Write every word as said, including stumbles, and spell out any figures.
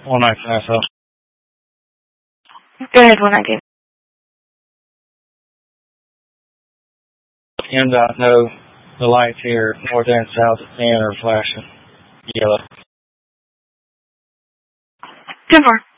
one nineteen S L. Go ahead, one nineteen. M dot no, the lights here, north and south of ten are flashing yellow. ten four.